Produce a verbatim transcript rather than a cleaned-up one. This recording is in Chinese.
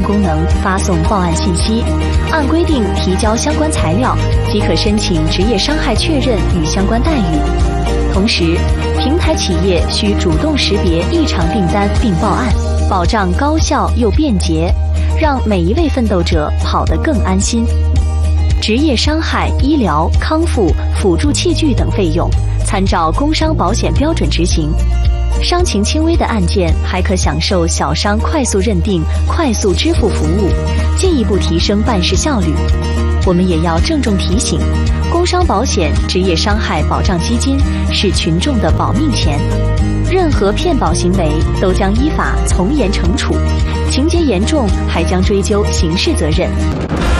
功能发送报案信息，按规定提交相关材料，即可申请职业伤害确认与相关待遇。同时，平台企业需主动识别异常订单并报案，保障高效又便捷，让每一位奋斗者跑得更安心。职业伤害、医疗、康复、辅助器具等费用，参照工伤保险标准执行。伤情轻微的案件还可享受小伤快速认定、快速支付服务，进一步提升办事效率。我们也要郑重提醒，工伤保险职业伤害保障基金是群众的保命钱，任何骗保行为都将依法从严惩处，情节严重还将追究刑事责任。